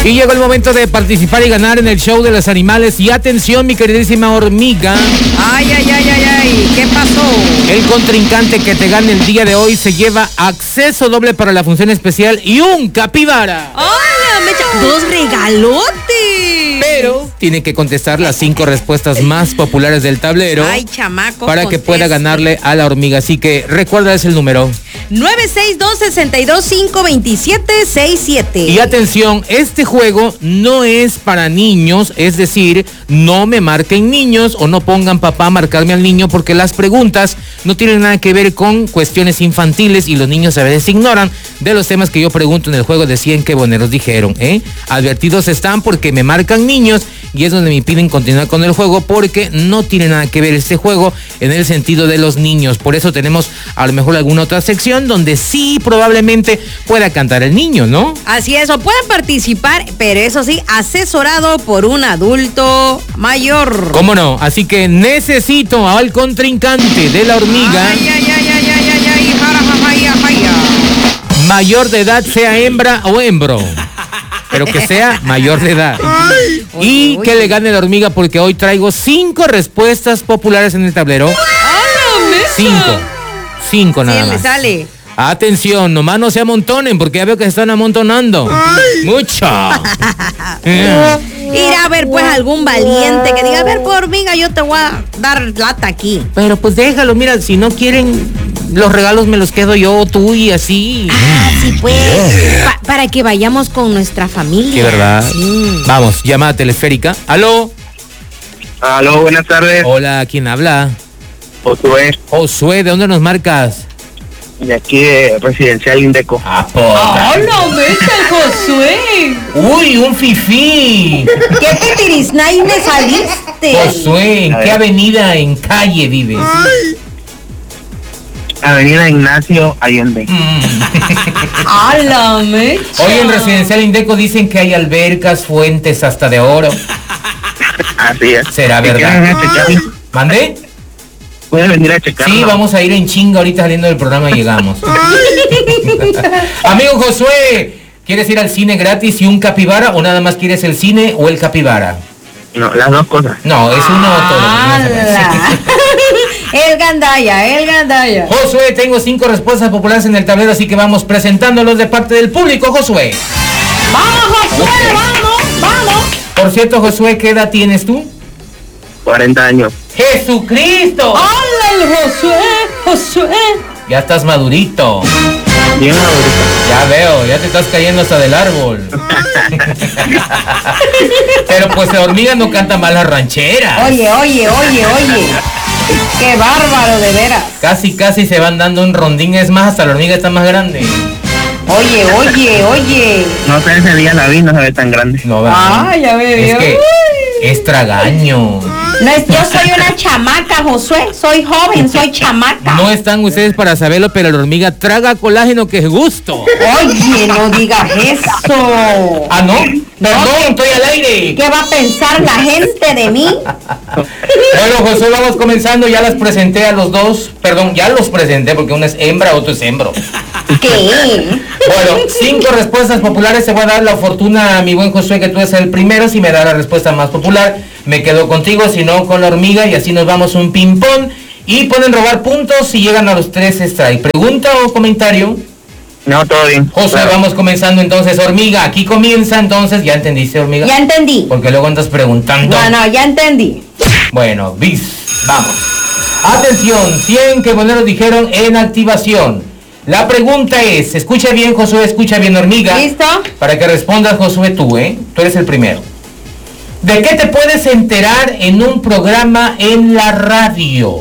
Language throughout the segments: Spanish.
Y llegó el momento de participar y ganar en el show de los animales. Y atención, mi queridísima hormiga. Ay, ¿qué pasó? El contrincante que te gane el día de hoy se lleva acceso doble para la función especial y un capibara. ¡Hola, Mecha! ¡Dos regalotes! Pero tiene que contestar las 5 respuestas más populares del tablero. Ay, chamaco, para que pueda ganarle a la hormiga. Así que recuerda ese el número. 962-62-527-67. Y atención, este juego no es para niños, es decir, no me marquen niños o no pongan papá a marcarme al niño, porque las preguntas no tienen nada que ver con cuestiones infantiles y los niños a veces ignoran de los temas que yo pregunto en el juego de 100 que boneros dijeron, Advertidos están porque me marcan niños y es donde me piden continuar con el juego, porque no tiene nada que ver este juego en el sentido de los niños. Por eso tenemos a lo mejor alguna otra sección donde sí probablemente pueda cantar el niño, ¿no? Así es, o pueden participar, pero eso sí, asesorado por un adulto mayor. ¿Cómo no? Así que necesito al contrincante de la hormiga. Mayor de edad, sea hembra o hembro. Pero que sea mayor de edad. Y que le gane la hormiga, porque hoy traigo 5 respuestas populares en el tablero. 5 nada más. Sale. Atención, nomás no se amontonen, porque ya veo que se están amontonando. Mucho. Ir a ver pues algún valiente que diga, a ver, por hormiga, yo te voy a dar lata aquí. Pero pues déjalo, mira, si no quieren los regalos me los quedo yo, tú y así. Sí pues, para que vayamos con nuestra familia. Sí, ¿verdad? Sí. Vamos, llamada teleférica. ¿Aló? Aló, buenas tardes. Hola, ¿quién habla? Josué, ¿de dónde nos marcas? de aquí de Residencial Indeco. ¡Hola, Mecha, Josué! ¡Uy, un fifí! ¿Qué pitirisnay me saliste? Josué, ¿en qué avenida, en calle vives? Avenida Ignacio Allende. ¡Hala, Mecha! Hoy en Residencial Indeco dicen que hay albercas, fuentes hasta de oro. Así es. ¿Será verdad? ¿Mandé? ¿Puedes venir a checarlo? Sí, vamos a ir en chinga ahorita saliendo del programa y llegamos. Amigo Josué, ¿quieres ir al cine gratis y un capibara o nada más quieres el cine o el capibara? No, las dos cosas. No, es uno o todo. El gandaya. Josué, tengo 5 respuestas populares en el tablero, así que vamos presentándolos de parte del público, Josué. ¡Vamos, Josué! ¡Vamos! Por cierto, Josué, ¿qué edad tienes tú? 40 años. ¡Jesucristo! ¡Hola, el Josué! Ya estás madurito. Bien madurito. Ya veo, ya te estás cayendo hasta del árbol. Pero pues la hormiga no canta mal las rancheras. Oye. ¡Qué bárbaro, de veras! Casi se van dando un rondín, es más, hasta la hormiga está más grande. Oye. No sé, ese día la vi, no se ve tan grande. No, ¿verdad? Ya me vio. Es que es tragaño. No, yo soy una chamaca, Josué. Soy joven, soy chamaca. No están ustedes para saberlo, pero la hormiga traga colágeno, que es gusto. Oye, no digas eso. ¿Ah, no? Perdón, estoy al aire. ¿Qué va a pensar la gente de mí? Bueno, Josué, vamos comenzando. Ya las presenté a los dos. Perdón, ya los presenté porque uno es hembra, otro es hembro. ¿Qué? Bueno, 5 respuestas populares. Se va a dar la fortuna a mi buen Josué, que tú eres el primero. Si me da la respuesta más popular, me quedo contigo. Si no, con la hormiga. Y así nos vamos un ping-pong. Y pueden robar puntos si llegan a los 3 strike. ¿Pregunta o comentario? No, todo bien. Josué, vamos comenzando entonces. Hormiga, aquí comienza entonces. ¿Ya entendiste, hormiga? Ya entendí. Porque luego andas preguntando. No, ya entendí. Bueno, vamos. Atención, 100 que boneros dijeron en activación. La pregunta es, escucha bien, Josué, escucha bien, hormiga. ¿Listo? Para que respondas, Josué, tú eres el primero. ¿De qué te puedes enterar en un programa en la radio?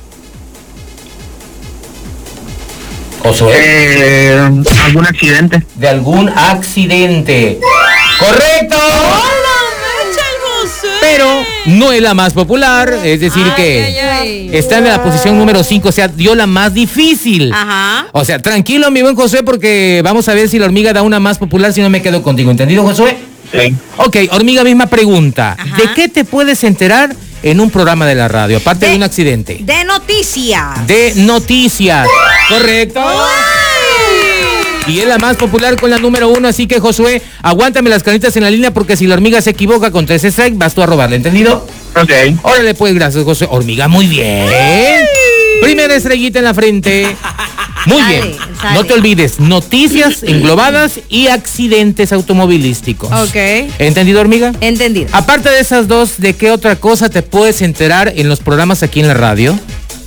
Josué. ¿Algún accidente? De algún accidente. ¡Correcto! Pero no es la más popular, es decir que está en la posición número 5, o sea, dio la más difícil. Ajá. O sea, tranquilo, mi buen Josué, porque vamos a ver si la hormiga da una más popular, si no me quedo contigo. ¿Entendido, Josué? Sí. Ok, hormiga, misma pregunta. Ajá. ¿De qué te puedes enterar en un programa de la radio, aparte de un accidente? De noticias. De noticias. ¿Correcto? Y es la más popular con la número 1, así que Josué, aguántame las canitas en la línea porque si la hormiga se equivoca con 3 strike, vas tú a robarle, ¿entendido? Ok. Órale pues, gracias Josué. Hormiga, muy bien. Primera estrellita en la frente. Muy bien. No te olvides, noticias englobadas y accidentes automovilísticos. Ok. ¿Entendido, hormiga? Entendido. Aparte de esas dos, ¿de qué otra cosa te puedes enterar en los programas aquí en la radio?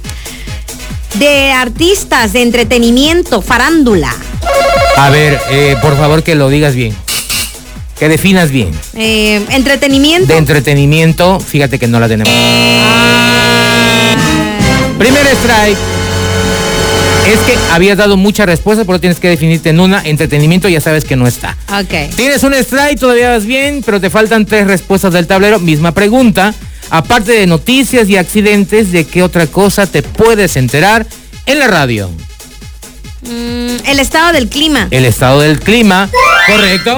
De artistas, de entretenimiento, farándula. A ver, por favor que lo digas bien. Que definas bien. Entretenimiento. De entretenimiento, fíjate que no la tenemos. Primer strike. Es que habías dado muchas respuestas, pero tienes que definirte en una. Entretenimiento ya sabes que no está. Ok. Tienes un strike, todavía vas bien, pero te faltan 3 respuestas del tablero. Misma pregunta. Aparte de noticias y accidentes, ¿de qué otra cosa te puedes enterar en la radio? El estado del clima. El estado del clima. ¿Correcto?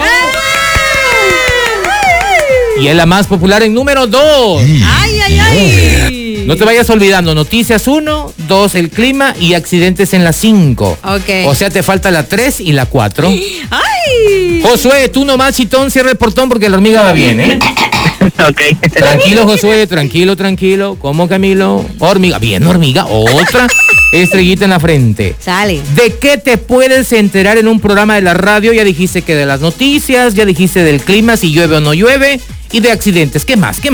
Y es la más popular en número 2. ¡Ay, ay, ay! No te vayas olvidando, noticias 1, 2 el clima y accidentes en la 5. Ok. O sea, te falta la 3 y la 4. ¡Ay! Josué, tú nomás, chitón, cierra el portón porque la hormiga va bien, ¿eh? Ok. Tranquilo, Josué, tranquilo. ¿Cómo, Camilo? Hormiga, bien, hormiga, otra estrellita en la frente. Sale. ¿De qué te puedes enterar en un programa de la radio? Ya dijiste que de las noticias, ya dijiste del clima, si llueve o no llueve, y de accidentes. ¿Qué más?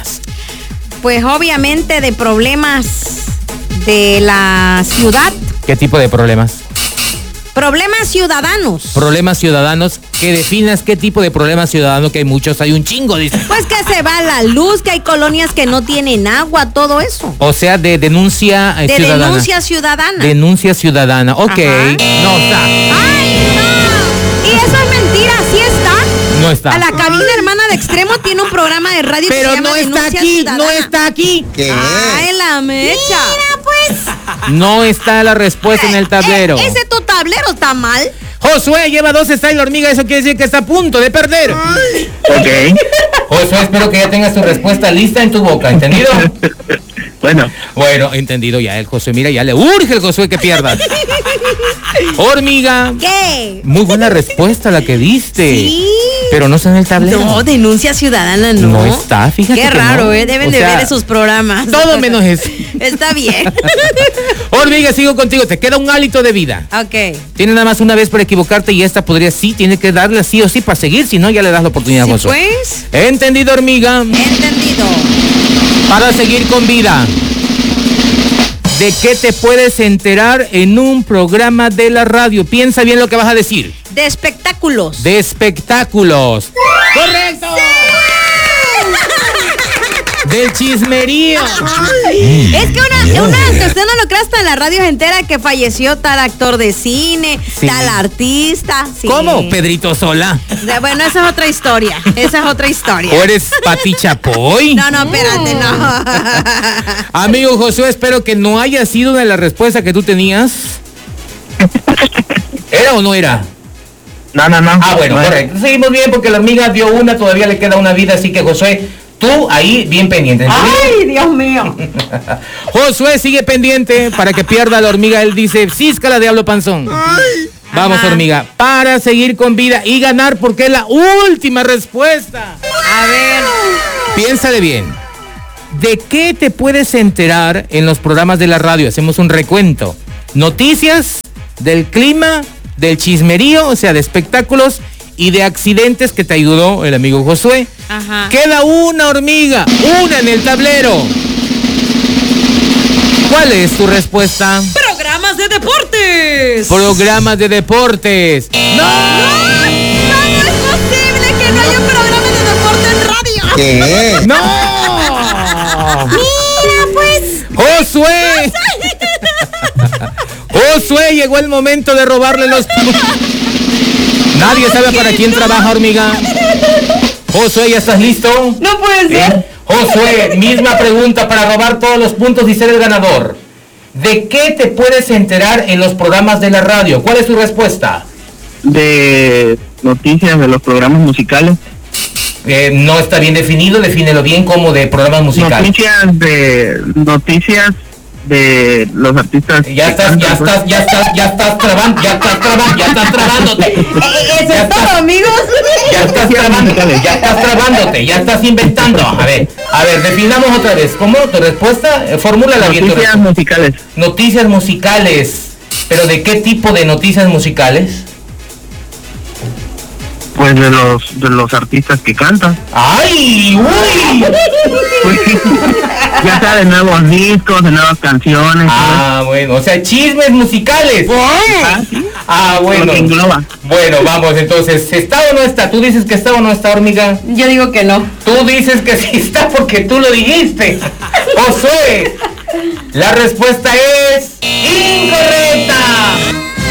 Pues obviamente de problemas de la ciudad. ¿Qué tipo de problemas? Problemas ciudadanos. Problemas ciudadanos. Que definas qué tipo de problemas ciudadanos, que hay muchos, hay un chingo, dice. Pues que se va la luz, que hay colonias que no tienen agua, todo eso. O sea, de denuncia De ciudadana. denuncia ciudadana. Denuncia ciudadana. Ok. Ajá. No está. ¡Ay, no! Y eso es mentira, sí está. No está. A la cabina hermana de Extremo tiene un programa de radio que Pero se llama no está Denuncia aquí, Ciudadana. no está aquí. ¿Qué? ¡Ay, la mecha! Mira, pues. No está la respuesta en el tablero. Ese tu tablero está mal. Josué lleva 2 strikes, la hormiga, eso quiere decir que está a punto de perder. Ok. Josué, espero que ya tengas tu respuesta lista en tu boca, ¿entendido? Bueno, entendido ya el Josué. Mira, ya le urge el Josué que pierda. Hormiga. ¿Qué? Muy buena respuesta la que diste. Sí. Pero no está en el tablero. No, Denuncia Ciudadana no. No está, fíjate. Qué que raro, no. deben O de sea, ver esos programas. Todo menos eso. Está bien. Hormiga, sigo contigo. Te queda un hálito de vida. Ok. Tienes nada más una vez para equivocarte y esta podría sí, tiene que darle sí o sí para seguir, si no ya le das la oportunidad a Sí, Josué. pues. ¿Entendido, hormiga? Entendido. Para seguir con vida. ¿De qué te puedes enterar en un programa de la radio? Piensa bien lo que vas a decir. De espectáculos. De espectáculos. ¡Correcto! Del chismerío. Es que que usted no lo crea, hasta en la radio se entera que falleció tal actor de cine, Sí. tal artista. Sí. ¿Cómo? Pedrito Sola. Bueno, esa es otra historia. Esa es otra historia. ¿O eres Pati Chapoy? No, espérate, no. Amigo Josué, espero que no haya sido una de las respuestas que tú tenías. ¿Era o no era? No. Ah, bueno, No. correcto. Seguimos bien porque la hormiga dio una, todavía le queda una vida, así que Josué, tú ahí bien pendiente. ¿Entendido? Ay, Dios mío. Josué sigue pendiente para que pierda la hormiga. Él dice, císcala, diablo panzón. Vamos, Ajá. hormiga, para seguir con vida y ganar porque es la última respuesta. A ver. Piénsale bien. ¿De qué te puedes enterar en los programas de la radio? Hacemos un recuento. Noticias, del clima, del chismerío, o sea, de espectáculos y de accidentes que te ayudó el amigo Josué. Ajá. Queda una hormiga, una en el tablero. ¿Cuál es tu respuesta? Programas de deportes. Programas de deportes. ¡No! No es posible que no haya un programa de deporte en radio. ¿Qué? ¡No! Mira, pues. ¡Josué! ¡Josué! Llegó el momento de robarle los... Nadie sabe para quién trabaja, hormiga. Josué, ¿ya estás listo? No puede ser. Josué, misma pregunta para robar todos los puntos y ser el ganador. ¿De qué te puedes enterar en los programas de la radio? ¿Cuál es tu respuesta? De noticias de los programas musicales. No está bien definido, defínelo bien como de programas musicales. Noticias de los artistas. Ya estás trabándote. Eso es todo, amigos. Ya estás trabándote, ya estás inventando. A ver, definamos otra vez. ¿Cómo tu respuesta? Formúlala bien. Noticias musicales. Noticias musicales. ¿Pero de qué tipo de noticias musicales? Pues de los artistas que cantan. ¡Ay! ¡Uy! Ya sea de nuevos discos, de nuevas canciones. Ah, bueno, o sea, chismes musicales. Bueno. Lo que engloba. Bueno, vamos, entonces, ¿está o no está? ¿Tú dices que está o no está, hormiga? Yo digo que no. Tú dices que sí está porque tú lo dijiste. Josué, la respuesta es incorrecta.